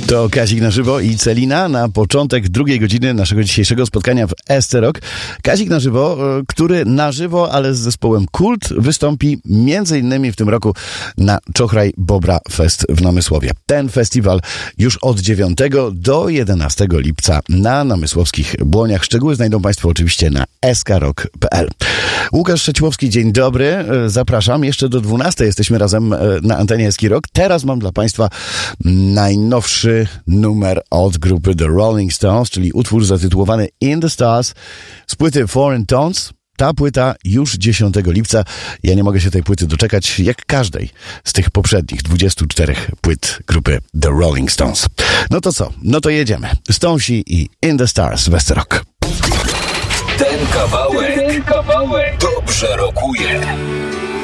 To Kazik na żywo i Celina na początek drugiej godziny naszego dzisiejszego spotkania w SC-Rock. Kazik na żywo, który na żywo, ale z zespołem Kult wystąpi m.in. w tym roku na Czochraj Bobra Fest w Namysłowie. Ten festiwal już od 9 do 11 lipca na namysłowskich Błoniach. Szczegóły znajdą Państwo oczywiście na skrock.pl. Łukasz Szeciłowski, dzień dobry. Zapraszam. Jeszcze do 12 jesteśmy razem na antenie SK Rock. Teraz mam dla Państwa najnowszy numer od grupy The Rolling Stones, czyli utwór zatytułowany In the Stars z płyty Foreign Tones. Ta płyta już 10 lipca. Ja nie mogę się tej płyty doczekać, jak każdej z tych poprzednich 24 płyt grupy The Rolling Stones. No to co? No to jedziemy. Stonesi i In the Stars w SC Rock. Ten kawałek dobrze rokuje.